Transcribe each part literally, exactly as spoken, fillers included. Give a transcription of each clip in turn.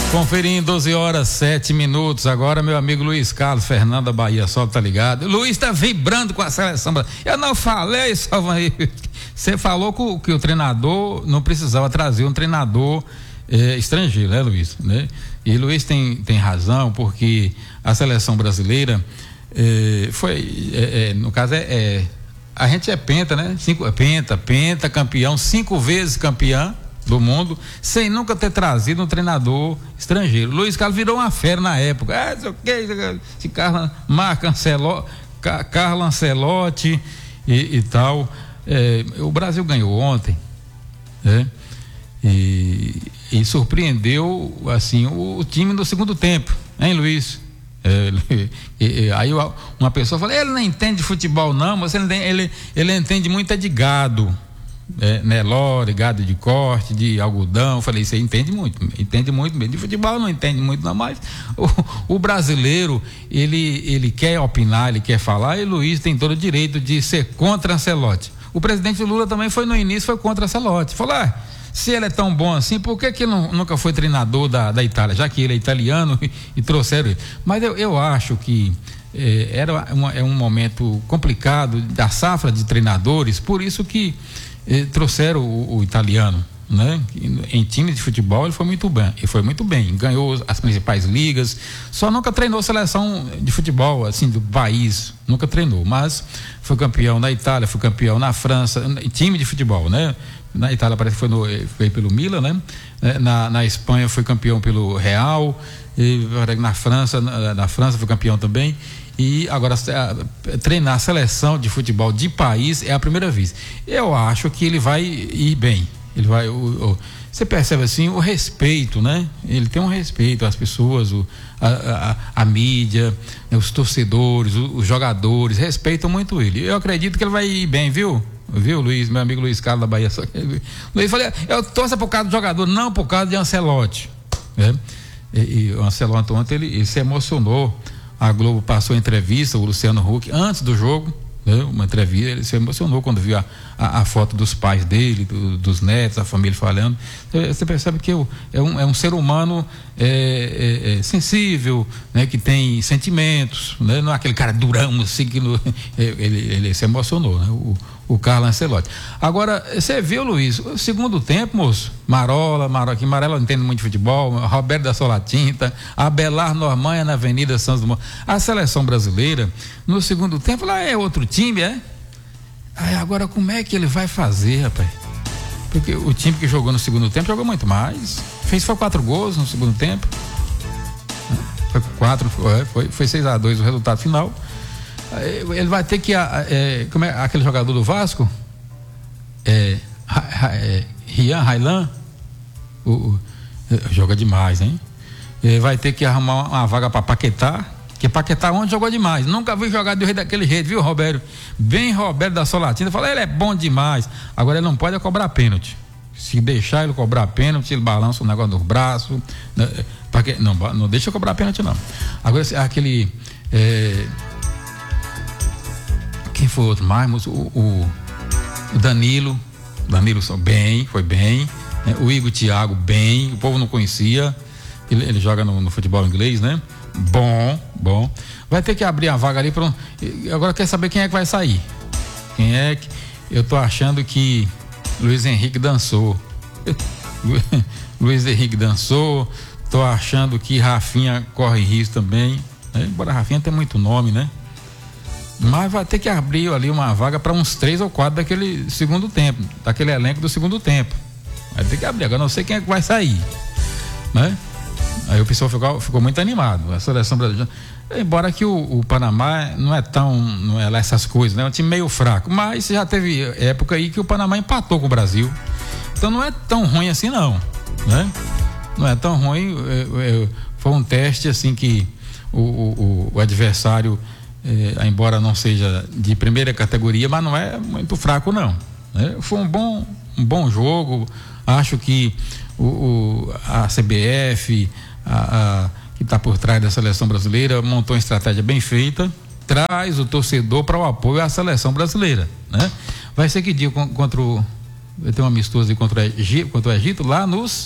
Conferindo, doze horas, sete minutos. Agora, meu amigo Luiz Carlos Fernando da Bahia Sol, tá ligado? Luiz tá vibrando com a seleção. Eu não falei, Salvanir. Você falou que, que o treinador não precisava trazer um treinador eh, estrangeiro, né, Luiz? Né? E Luiz tem, tem razão, porque a seleção brasileira eh, foi, eh, eh, no caso, é, é. A gente é penta, né? Cinco, penta, penta, campeão, cinco vezes campeão do mundo, sem nunca ter trazido um treinador estrangeiro. Luiz Carlos virou uma fera na época. Ah, não sei o que, esse Carlo, Marco Ancelotti, Carlo Ancelotti e, e tal. É, o Brasil ganhou ontem, né? E, e surpreendeu, assim, o, o time no segundo tempo, hein, Luiz? É, e, e, aí uma pessoa fala, ele não entende de futebol não, mas ele, ele, ele entende muito é de gado. É, Nelore, gado de corte, de algodão. Eu falei, você entende muito, entende muito mesmo. De futebol não entende muito, não, mas o, o brasileiro, ele, ele quer opinar, ele quer falar, e Luiz tem todo o direito de ser contra Ancelotti. O presidente Lula também foi no início, foi contra Ancelotti. Falou, ah, se ele é tão bom assim, por que que ele não, nunca foi treinador da, da Itália, já que ele é italiano e, e trouxeram ele? Mas eu, eu acho que eh, era uma, é um momento complicado da safra de treinadores, por isso que Eh, trouxeram o, o italiano, né? Em time de futebol ele foi muito bem, ele foi muito bem, ganhou as principais ligas, só nunca treinou seleção de futebol assim do país, nunca treinou, mas foi campeão na Itália, foi campeão na França, time de futebol, né? Na Itália parece que foi, no, foi pelo Milan, né? Na, na Espanha foi campeão pelo Real, e na França, na, na França foi campeão também. E agora a, treinar a seleção de futebol de país é a primeira vez. Eu acho que ele vai ir bem. Ele vai. O, o, você percebe assim o respeito, né? Ele tem um respeito às pessoas, o, a, a, a mídia, os torcedores, os, os jogadores respeitam muito ele. Eu acredito que ele vai ir bem, viu? Viu, Luiz, meu amigo Luiz Carlos da Bahia. Luiz falei, eu torço por causa do jogador, não por causa de Ancelotti. É? E, e o Ancelotti ontem ele, ele se emocionou. A Globo passou a entrevista, o Luciano Huck, antes do jogo, né? Uma entrevista, ele se emocionou quando viu a, a, a foto dos pais dele, do, dos netos, a família falando. Você percebe que eu, é, um, é um ser humano é, é, é, sensível, né? Que tem sentimentos, né? Não é aquele cara durão assim, que no, ele, ele se emocionou, né? O, o Carlo Ancelotti. Agora, você viu, Luiz, o segundo tempo, moço, Marola, Marola, que Marola não entende muito de futebol, Roberto da Solatinta, Abelar Normanha na Avenida Santos Dumont. A seleção brasileira, no segundo tempo, lá é outro time, é? Aí agora como é que ele vai fazer, rapaz? Porque o time que jogou no segundo tempo jogou muito mais. Fez foi quatro gols no segundo tempo. Foi quatro, foi, foi, foi seis a dois o resultado final. Ele vai ter que é, como é aquele jogador do Vasco é, é, Rian Railan o, o, joga demais, hein? Ele vai ter que arrumar uma vaga para Paquetá, que Paquetá ontem jogou demais, nunca vi jogar do rei daquele jeito, viu, Roberto? Bem Roberto da Solatina, falou, ele é bom demais, agora ele não pode cobrar pênalti. Se deixar ele cobrar pênalti, ele balança o negócio dos braços, né? não, não deixa cobrar pênalti não. Agora aquele é, quem foi outro mais? O, o, o Danilo, Danilo bem, foi bem, né? O Igor Thiago bem, o povo não conhecia, ele, ele joga no, no futebol inglês, né? Bom, bom. Vai ter que abrir a vaga ali para um, agora quer saber quem é que vai sair. Quem é que eu tô achando que Luiz Henrique dançou. Luiz Henrique dançou. Tô achando que Rafinha corre risco também, né? Embora Rafinha tenha muito nome, né? Mas vai ter que abrir ali uma vaga para uns três ou quatro daquele segundo tempo, daquele elenco do segundo tempo. Vai ter que abrir, agora não sei quem é que vai sair, né? Aí o pessoal ficou, ficou muito animado, a seleção brasileira, embora que o, o Panamá não é tão, não é lá essas coisas, né? É um time meio fraco, mas já teve época aí que o Panamá empatou com o Brasil, então não é tão ruim assim não, né? Não é tão ruim, é, é, foi um teste assim que o, o, o adversário, é, embora não seja de primeira categoria, mas não é muito fraco não, né? Foi um bom, um bom jogo, acho que o, o, a C B F, a, a, que está por trás da seleção brasileira, montou uma estratégia bem feita, traz o torcedor para o apoio à seleção brasileira, né? Vai ser que dia contra o, vai ter uma amistoso contra o Egito, contra o Egito lá nos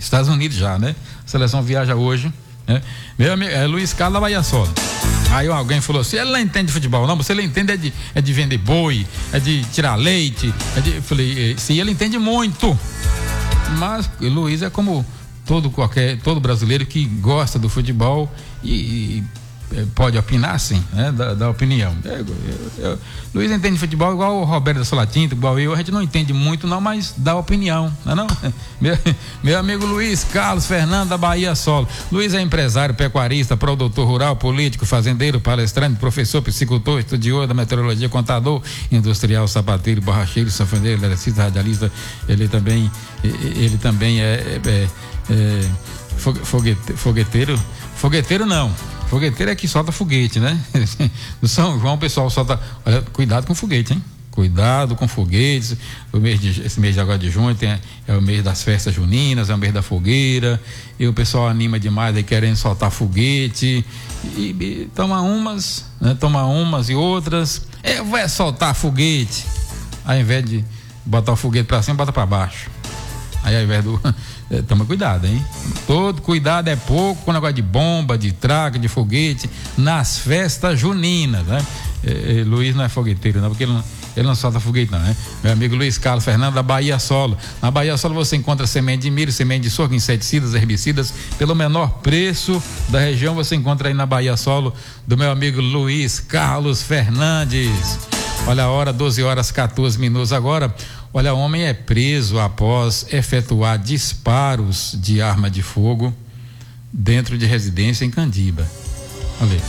Estados Unidos já, né? A seleção viaja hoje, né? Meu amigo, é Luiz Carlos da Bahia Sola. Aí alguém falou assim, ele não entende de futebol, não, você ele entende é de, é de vender boi, é de tirar leite, é de, eu falei, sim, ele entende muito, mas Luiz é como todo qualquer, todo brasileiro que gosta do futebol e, e pode opinar, sim, né? Da, da opinião. Eu, eu, eu, Luiz entende futebol igual o Roberto da Solatinta, igual eu, a gente não entende muito não, mas dá opinião, não é não? Meu, meu amigo Luiz Carlos Fernando da Bahia Solo. Luiz é empresário, pecuarista, produtor rural, político, fazendeiro, palestrante, professor, psicultor, estudioso da meteorologia, contador, industrial, sapateiro, borracheiro, sanfoneiro, eletricista, radialista. Ele também, ele também é, é, é foguete, fogueteiro, fogueteiro não. Fogueteiro é que solta foguete, né? No São João o pessoal solta. Olha, cuidado com foguete, hein? Cuidado com foguetes. O mês de, esse mês de agora de junho tem, é o mês das festas juninas, é o mês da fogueira. E o pessoal anima demais aí querendo soltar foguete. E, e toma umas, né? Toma umas e outras. É, vai soltar foguete. Ao invés de botar o foguete pra cima, bota pra baixo. Aí ao invés do. Toma cuidado, hein? Todo cuidado é pouco com o negócio de bomba, de traca, de foguete nas festas juninas, né? É, é, Luiz não é fogueteiro, não, porque ele não, ele não solta foguete, não, né? Meu amigo Luiz Carlos Fernando da Bahia Solo. Na Bahia Solo você encontra semente de milho, semente de sorgo, inseticidas, herbicidas, pelo menor preço da região. Você encontra aí na Bahia Solo do meu amigo Luiz Carlos Fernandes. Olha a hora, doze horas quatorze minutos agora. Olha, homem é preso após efetuar disparos de arma de fogo dentro de residência em Candiba. Olha aí.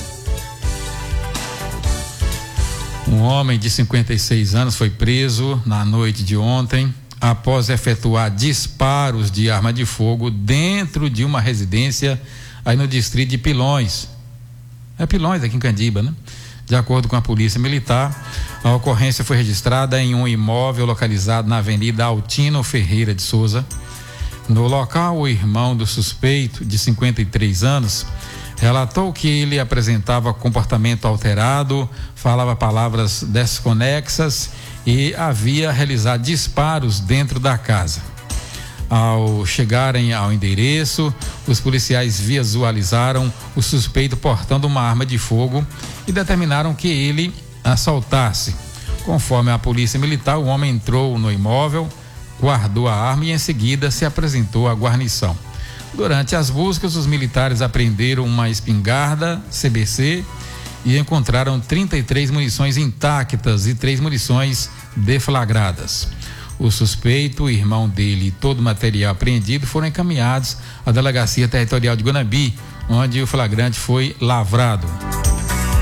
Um homem de cinquenta e seis anos foi preso na noite de ontem após efetuar disparos de arma de fogo dentro de uma residência aí no distrito de Pilões. É Pilões aqui em Candiba, né? De acordo com a Polícia Militar, a ocorrência foi registrada em um imóvel localizado na Avenida Altino Ferreira de Souza. No local, o irmão do suspeito, de cinquenta e três anos, relatou que ele apresentava comportamento alterado, falava palavras desconexas e havia realizado disparos dentro da casa. Ao chegarem ao endereço, os policiais visualizaram o suspeito portando uma arma de fogo e determinaram que ele assaltasse. Conforme a polícia militar, o homem entrou no imóvel, guardou a arma e em seguida se apresentou à guarnição. Durante as buscas, os militares apreenderam uma espingarda C B C e encontraram trinta e três munições intactas e três munições deflagradas. O suspeito, o irmão dele e todo o material apreendido foram encaminhados à Delegacia Territorial de Guanabi, onde o flagrante foi lavrado.